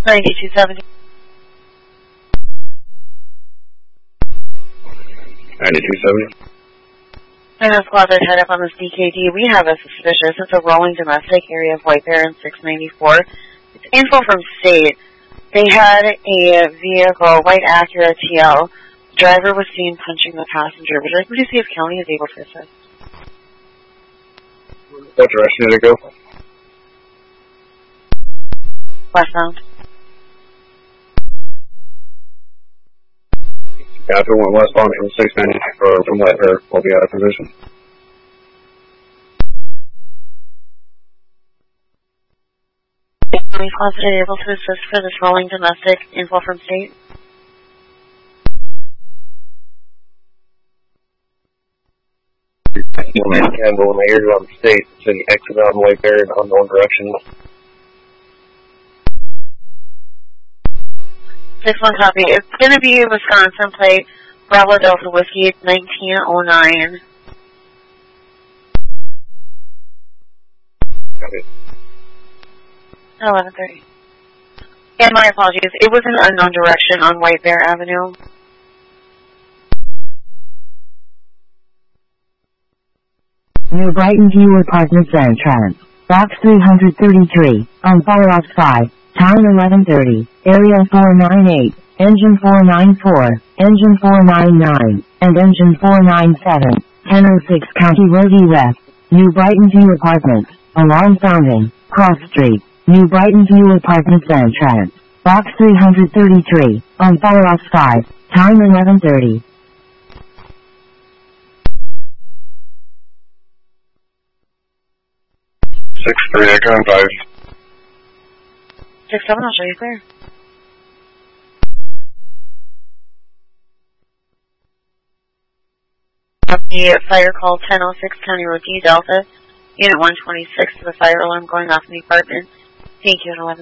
9270. 9270. I know squad that head up on this DKD. We have a suspicious. It's a rolling domestic area of White Bear and 694. It's info from state. They had a vehicle, white Acura TL. The driver was seen punching the passenger. Would you like me to see if county is able to assist? What direction did it go? Westbound. Yeah, if it went westbound from 690 or from White Bear, we'll be out of position. County squads that are able to assist for this rolling domestic. Info from state. Campbell and Ayers on the state, so you exit on White Bear in unknown direction. 6-1 copy. It's going to be Wisconsin plate, Bravo Delta Whiskey, 1909. Got it. 11:30. And my apologies. It was an unknown direction on White Bear Avenue. New Brighton View Apartments entrance. Box 333. On Fire Ops 5. Time 11:30. Area 498. Engine 494. Engine 499. And Engine 497. 1006 County Road E West. New Brighton View Apartments. Alarm sounding. Cross Street. New Brighton View Apartments entrance. Box 333. On Fire Ops 5. Time 11:30. 6-3, Echo and 5. 6-7, I'll show you clear. The fire call 1006 County Road D Delta, Unit 126 to the fire alarm going off in the apartment. Thank you, at 11.